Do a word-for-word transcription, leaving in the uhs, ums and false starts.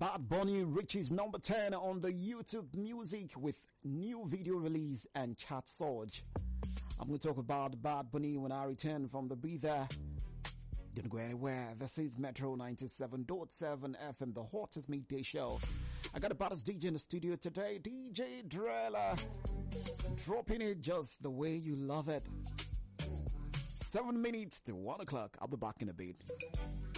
Bad Bunny reaches number ten on the YouTube Music with new video release and chart surge. I'm going to talk about Bad Bunny when I return from the breather. Don't go anywhere. This is Metro ninety-seven point seven F M, the hottest midday show. I got the baddest D J in the studio today, D J Drella. Dropping it just the way you love it. Seven minutes to one o'clock. I'll be back in a bit.